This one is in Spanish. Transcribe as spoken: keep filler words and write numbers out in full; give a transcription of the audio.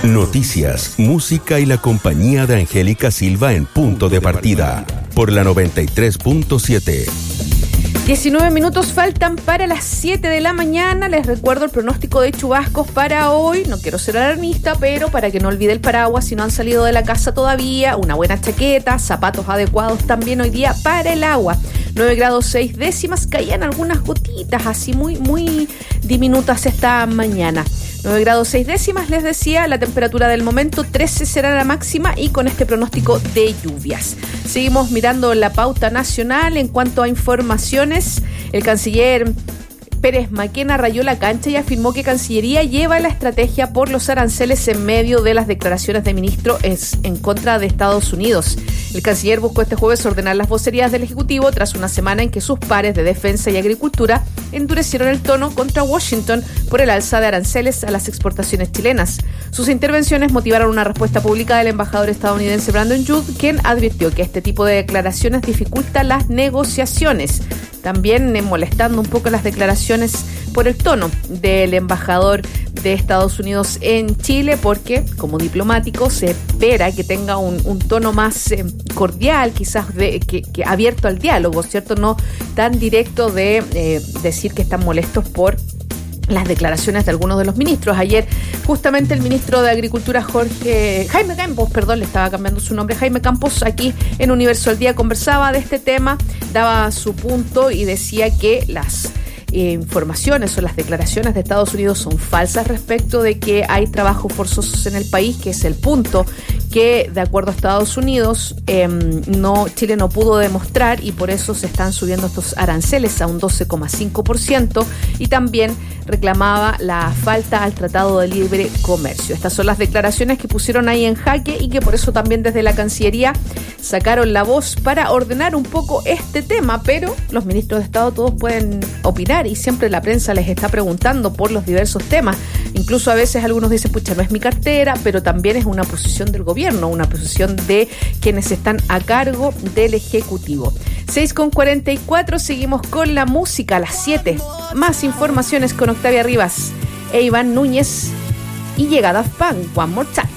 Noticias, música y la compañía de Angélica Silva en Punto de Partida, por la noventa y tres punto siete. diecinueve minutos faltan para las siete de la mañana. Les recuerdo el pronóstico de chubascos para hoy. No quiero ser alarmista, pero para que no olvide el paraguas si no han salido de la casa todavía, una buena chaqueta, zapatos adecuados también hoy día para el agua. nueve grados seis décimas, caían algunas gotitas así muy, muy diminutas esta mañana. nueve grados seis décimas, les decía, la temperatura del momento, trece será la máxima y con este pronóstico de lluvias. Seguimos mirando la pauta nacional en cuanto a informaciones. El canciller Pérez Maquena rayó la cancha y afirmó que Cancillería lleva la estrategia por los aranceles en medio de las declaraciones de ministro en contra de Estados Unidos. El canciller buscó este jueves ordenar las vocerías del Ejecutivo tras una semana en que sus pares de Defensa y Agricultura endurecieron el tono contra Washington por el alza de aranceles a las exportaciones chilenas. Sus intervenciones motivaron una respuesta pública del embajador estadounidense Brandon Judd, quien advirtió que este tipo de declaraciones dificulta las negociaciones. También eh, molestando un poco las declaraciones por el tono del embajador de Estados Unidos en Chile, porque como diplomático se espera que tenga un, un tono más eh, cordial, quizás de, que, que abierto al diálogo, ¿cierto? No tan directo de eh, decir que están molestos por las declaraciones de algunos de los ministros. Ayer, justamente el ministro de Agricultura, Jorge Jaime Campos, perdón, le estaba cambiando su nombre, Jaime Campos, aquí en Universo al Día conversaba de este tema, daba su punto y decía que las eh, informaciones o las declaraciones de Estados Unidos son falsas respecto de que hay trabajos forzosos en el país, que es el punto que, de acuerdo a Estados Unidos, eh, no Chile no pudo demostrar y por eso se están subiendo estos aranceles a un doce coma cinco por ciento, y también reclamaba la falta al Tratado de Libre Comercio. Estas son las declaraciones que pusieron ahí en jaque y que por eso también desde la Cancillería sacaron la voz para ordenar un poco este tema, pero los ministros de Estado todos pueden opinar y siempre la prensa les está preguntando por los diversos temas. Incluso a veces algunos dicen, pucha, no es mi cartera, pero también es una posición del gobierno, una posición de quienes están a cargo del Ejecutivo. seis con cuarenta y cuatro, seguimos con la música a las siete. Más informaciones con Octavia Rivas e Iván Núñez y llega Daft Punk, One More Time.